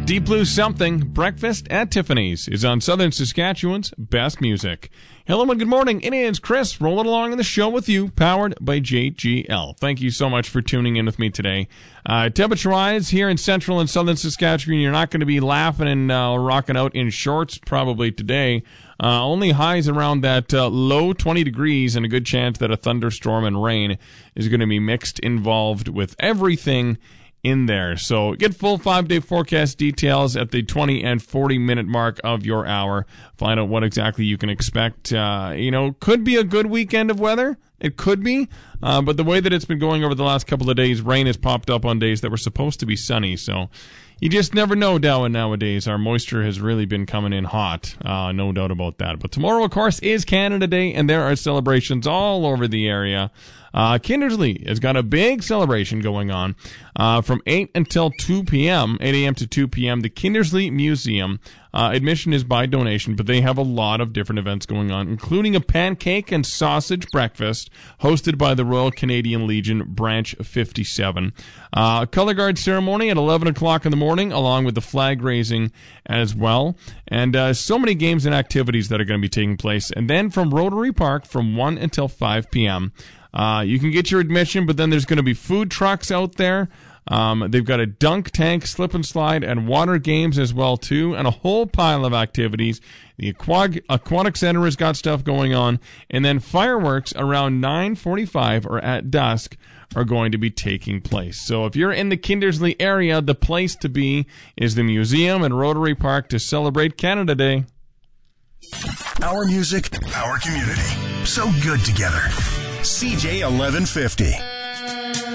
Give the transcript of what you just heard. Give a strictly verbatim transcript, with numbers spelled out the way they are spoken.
Deep Blue Something, Breakfast at Tiffany's, is on Southern Saskatchewan's best music. Hello and good morning. It is Chris rolling along in the show with you, powered by J G L. Thank you so much for tuning in with me today. Uh, Temperature-wise, here in central and southern Saskatchewan, you're not going to be laughing and uh, rocking out in shorts probably today. Uh, only highs around that uh, low twenty degrees, and a good chance that a thunderstorm and rain is going to be mixed involved with everything in there. So get full five-day forecast details at the twenty and forty minute mark of your hour. Find out what exactly you can expect. Uh, you know, could be a good weekend of weather. It could be. Uh, but the way that it's been going over the last couple of days, rain has popped up on days that were supposed to be sunny. So you just never know, Darwin, nowadays. Our moisture has really been coming in hot. Uh, no doubt about that. But tomorrow, of course, is Canada Day, and there are celebrations all over the area. Uh, Kindersley has got a big celebration going on uh, from eight until two p.m., eight a.m. to two p.m. The Kindersley Museum. Uh, admission is by donation, but they have a lot of different events going on, including a pancake and sausage breakfast hosted by the Royal Canadian Legion Branch fifty-seven. Uh, a color guard ceremony at eleven o'clock in the morning, along with the flag raising as well. And uh, so many games and activities that are going to be taking place. And then from Rotary Park from one until five p.m., Uh, you can get your admission, but then there's going to be food trucks out there. Um, they've got a dunk tank, slip and slide, and water games as well, too, and a whole pile of activities. The Aquag- Aquatic Center has got stuff going on, and then fireworks around nine forty-five or at dusk are going to be taking place. So if you're in the Kindersley area, the place to be is the museum and Rotary Park to celebrate Canada Day. Our music, our community. So good together. C J eleven fifty.